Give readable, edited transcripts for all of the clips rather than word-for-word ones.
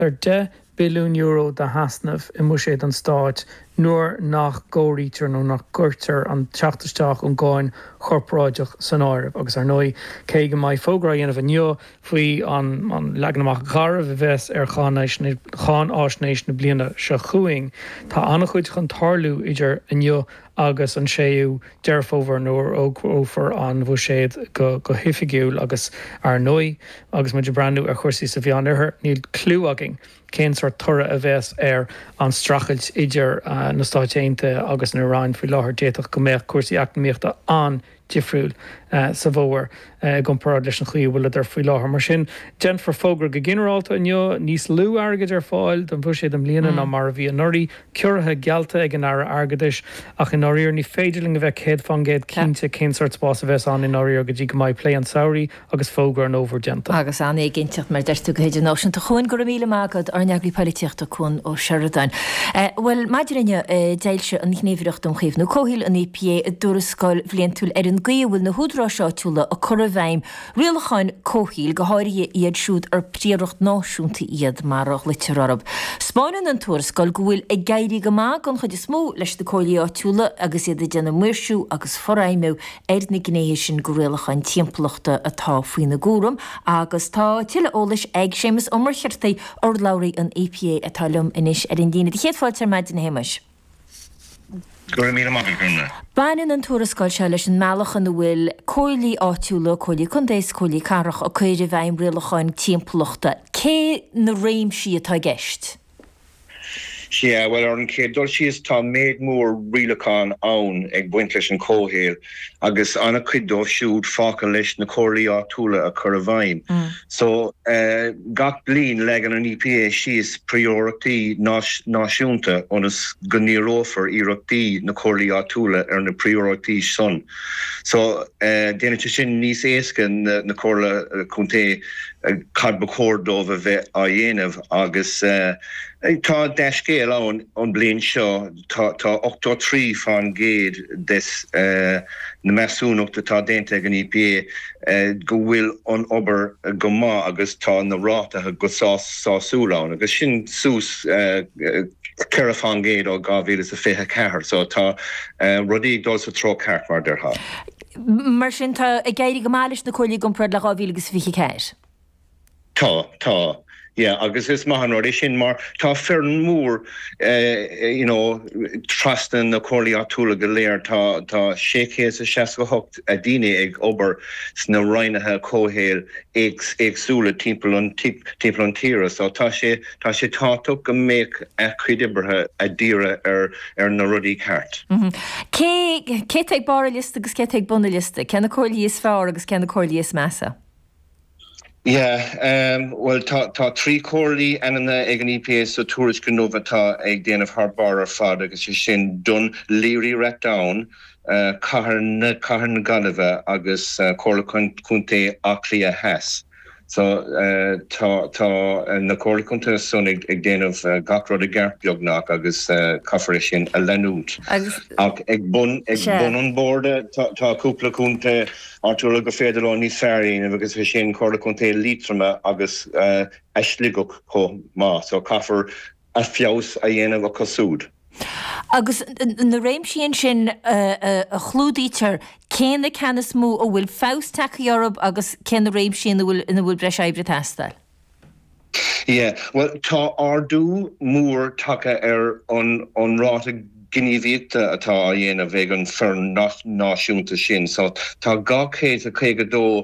10 billiún euro de hasnamh I muséad an stáit nuair nach górítear nó nach gurtar an teachtasteach an gáin chorpráideach san áireamh agus ar nói cé go maiid fógra dhéanamh anneo faoi an leganamach garbh bheits ar cháin áisnéis na bliana se chuing tá annach chuid chun tarlú idir anneo agus an séú deirfóver nóir ófar an bhséad go hifigiúil agus ar nói agus muidir brandú ar chuirsaí sa bhíán irthir níl clú agin cén sort tura a bheits ar an strachailt idir na stáiteinte agus na Rán faoi láthair déach go méoch cuasaí eacnamíochta an difriúil sa bhór gomparad leis an chuí bhfuil idir faoi láthair mar sin Jennifer Fogar go generalta anneo níos lú agad ar fáil don bhuiséad am líana ná mar bhí an norí cuirithe gealta ag an air agadis ach in áíor ní féidirling a bheith céad fangéad cínte cén sort spás a bheits an in áíor go dtí go maiid plé an saoirí agus Fogar an óver genta. Agus an éigeintteach mar deirtu go héidir náisianta chuin go míle mágad ar neagraí políteachta chun ó Sheridan. Well maidirinne déilse an níomhreacht an chéimh nó cóhíil an EPA a dúrascáil bhlion túil ar an gcuúil na húdrá seo túla a chorahhaim rialacháin cóhíil go háirí iad siúd ar príocht náisiúnta iad marach literarab. Spáinan an túrascáil go bhfuil ag gairí go má gan chud is mó leis de cóilí á túla agus iad déanana muirsú agus forraimú ar na gnéisi sin go rialacháin timpplachta atá faoin na gúram agus tá tiile ólais ag sémas ommarcheirtaí or labhraí an EPA atá lum inis ar an dína. Chéadfáilte maidin héimeis. Bainan an túrascáil se leis an mealachan na bhfuil cóilí áitiúla cóilí chundéis cóilí carach a chuir bhaim rialacháin timpplachta. Cé na réimsí atá gceist? Yeah, well, on Dul she is tá méid mór rialacháin ann ag buint leis an cóhéal agus anna cuiddó siúd fáca leis na cóirlaí áitiúla a chur a bhaim. So gach blin legan an EPA si is priority náisiúnta onas go níorófar iarachtaí na cóirlaí áitiúla ar na priority son. So déanana sin níos éasca na cóirla chunta cadba córdómh a bheith a dhéanamh agus tá deiscéal an bliain seo tá 8.3 fan géad des na measúnachta tá déanta ag an EPA go bhfuil an obair go má agus tá na rátathe go sáúlán agus sin sús ceithre fan géad ó 2024 so tá rudí dul sa tro ceart mar dertha. Mar sin tá ag gairí go mális na cóilí gomprad le 2024. Tá. Yeah, agus is mahan or sin mar tá fern mór trustan na cóirlaí áitiúla go léir tá 668 a daine ag obair sna roinithe cóhéal agsúla timpeall an tíre so tá sé tátuk go méid a chuidibarthe a díre ar na rudí ceart. Cé ag bar lista agus cé ag buna lista? Ceanna cóirlaí is fearr agus ceanna cóirlaí is measa? Yeah, well, tá 3 cóirlaí anna ag an EPA so túris go nómha tá ag déanamh thar ar fad agus sin dun lírí rectán cahar na galamh agus cóirla chunta aclí a heas. So tá na cóirla chunta son ag déanamh gachrod a gceartbeagnach agus caithfar sin a lenút. Ag bun an bórda tá cúpla chunta áitiúla go féidir níos fearraín agus bhí sin cóirla chunta lítrama agus eisligach có má so caithfar a fios a dhéanamh a cosúd. Agus na réimsíonn sin a chlúdítar céanna ceannas mú ó bhfuil fás takeí orb agus céanna réimsíonn ina bhfuil breis éibre testal. Yeah, well, tá ardú mór take ar an ráta gníomhíochta atá a dhéanamh ag an fearn náisiúnta sin, so tá gachéad a chégadó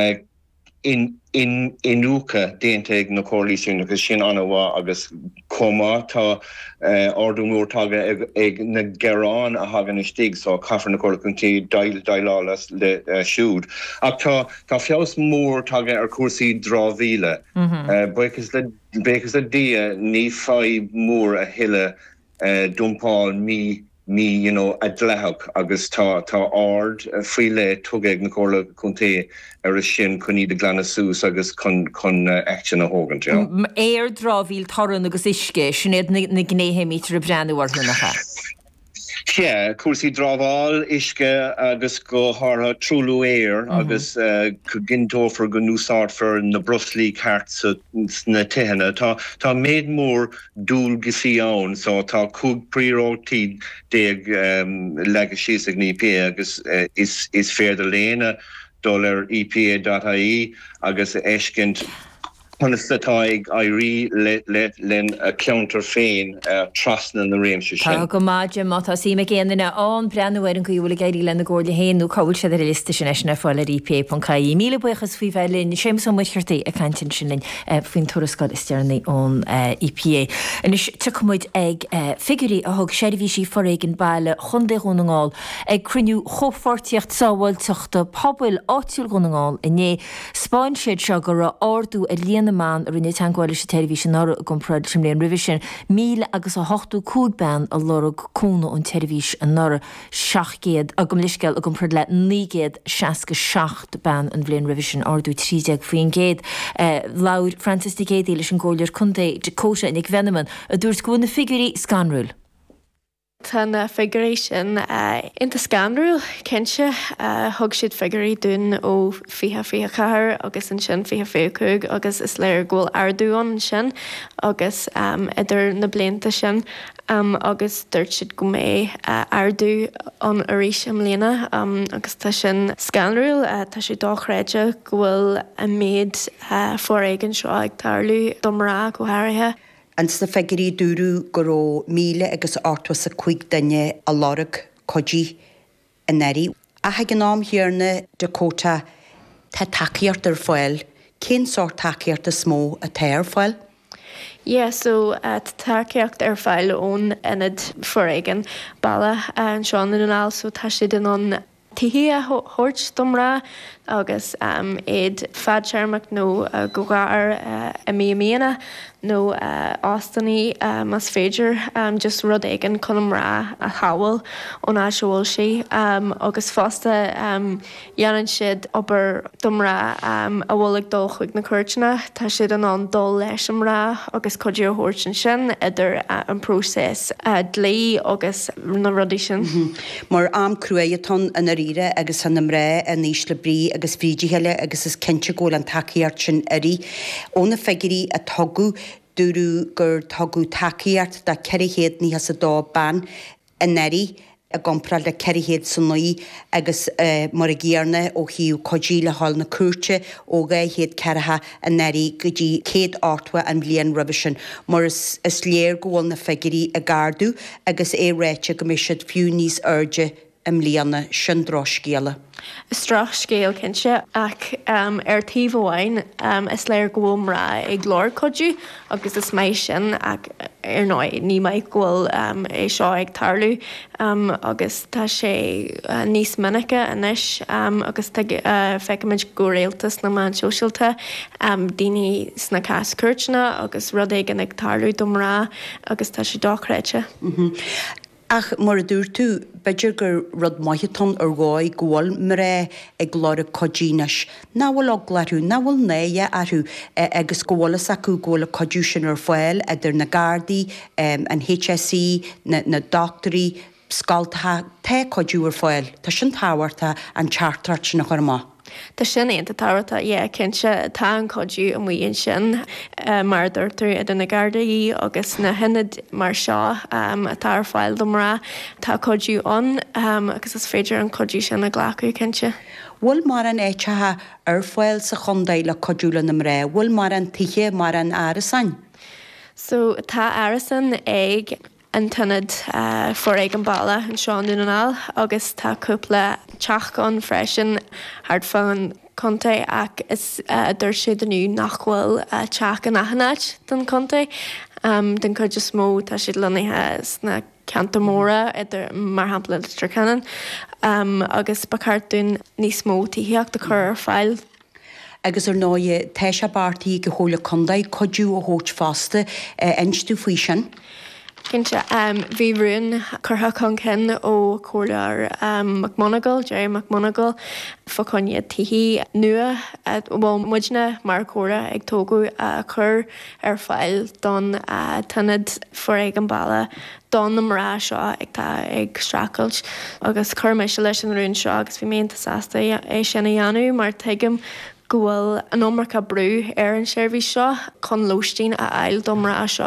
inúcha déanta ag na cóirlaí sin agus sin anmha agus comá tá ardú mór taga ag na gearán a hagan istigh so caithfar na cóirla chunta daileálas le siúd. Ach tá fios mór taga ar cuasaí drámhíle. Béchas le dia ní fáib mór a hiile dumpáil mí a dlethach agus tá ard frile tugeag na cóirla chunta ar a sin chuní de glanna sús agus chun action a hógan. Éir drámhíl tarann agus isce sin éad na gnéthe mítar a breanúhar nacha. Yeah, cuasí drábháil isce agus go háirithe trúlú éir agus go gintófar go núsáidfar na Bruslí ceart na tithe. Tá méid mór dúil gosí ann, so tá cúg príomhtíd déag legus síos ag na EPA agus is fér de léine dul ar EPA.ie agus éiscint Honestá ag airí len a counter féin trasna na réimse sin. Tá go máide mátá sí me géanana an breanhhair an goúla gaiirí lena ggóla héanú cáil se ar lista sin eisna fáil ar IP.caí. Míle buchas fao bheilinn séim som muirtaí a cantin sin faoin tuarascáil istearna ón EPA. Inis tucmuid ag figurí a thug seirbhí sí forréigen bailile chundé ghnaáil ag cruniú chofortíocht sábhail tuachta pobail áitiúil ghnaáil iné Spáin siad seo gur ardú a líana man a rinne tangáile se televísin nar gon prad sem léon revision 1008 ben a lorug cúna an televís an nar 6 a gom lisgel a gom prad le 9 ben an bléon revision ardú 30 faoin géad. Laur Francis de Géad leis an ggóir chundé de cóise nig veneman a dúirt go na figurí scanrúil. Tá na figuration inta scanrúil cinse thug siad figurí dún ó fiche chathair agus an sin fiche cúg agus is léir ghfuil ardúán sin agus idir na blianta sin agus dúirt siad go mé ardú an arís am léana agus tá sin scanrúil tá sé dáchréide ghfuil a méid forréigen seo ag tarlú domrá go háirithe. Ans na figurí dúrú go 1008 daine a lorug codí in Neri. A ha gan nám hiarna Dakota tá takeíart ar fáil, cén sort takeíart a smó a téir fáil? Yeah, so takeíocht ar fáil ón inad forréigen bailla an seán in an so tá siad in an tihí a hort domrá agus éiad fadsearmach nó go gáir a míana nó ástaní mas féidir just rud éigen chunamrá a chaáil ón áisiúil sí agus fásta dhéanann siad obair domrá a bhfuil dul chuig na cuairteanna tá siad an dul leis amrá agus codíú hort sin idir an prósés dlí agus na rudí sin. Mar am cruaitón in ríre agus san ré a níos le brí agus frídíheile agus is cinse ggóil an takeíart sin airí óna figurí a tugu dúrú gur tugu takeíart de ceirihéad ní has a dá ban in Neri a gompra le ceirihéad san nuí agus mar a ggéarna ó hiú codí le hall na cuairte óga héad cearatha in Neri go dtí céad áitha an bblion revision mar is léir ghfuil na figurí a gardú agus é réite go mé siad fiú níos airde am líana sin droscéala. Strach scéal cinse ach tíomhhain is léir gomrá ag glór codú agus is méid sin ach ar náid ní méid ghfuil é seo ag tarlú agus tá sé níos minice inis agus feicimiid go réaltas na man sosialta daoine sna cascúirtena agus rud éigen ag tarlú domrá agus tá sé dáchréite. Ach mar a dúr tú, beidir gur rud maithetón ar gáid ghil mar ag glóra codíneis. Náhfuil á glarú, náhfuil néie arú agus ggólas acu ggóla codú sin ar fáil idir na Gardaí, an HSE, na doctorí, scaltatha, té codú ar fáil. Tá sin táhairta an chartart sin na chorma. Tá sin éanta táirta cinse tá an codú an mhaon sin mar dúirtar idir na Gardaí agus na hinad mar seo a tar fáil domrá tá codú an agus is féidir an codú sin na ghlacu cinse. Bhfuil mar an éitethe ar fáil sa chundaí le codúla na ré, bhfuil mar an tithe mar an árasan? So tá árasan ag an tunad forréig an bailla an seán dúnaál agus tá cúpla teachán freisin hard fan conta ach is dúir siad anú nachhfuil teach an aithnáid don conta den chuid just mó tá siad lenithe sna cantamóra idir mar hampla stracanan agus bacartún níos mó tííocht de chur fáil. Agus ar náide teise bartaí go hóla condaid codú ó hót fásta einstú faoi sin? Cinnte bhí runún chutha chun cin ó choir McMonagall, Jerry McMonagall fa chunne tihí nua bhil muidne mar chóra ag tógu a chur ar fáil don tanad for ag an balla don na marrá seo ag tá ag stracailt agus chur me se leis an runún seo agus bhí ménta sásta é sinna dheanú mar tuigim gohfuil an ómarcha brú ar an seirbhí seo chun lóistín a eil dom marrá seo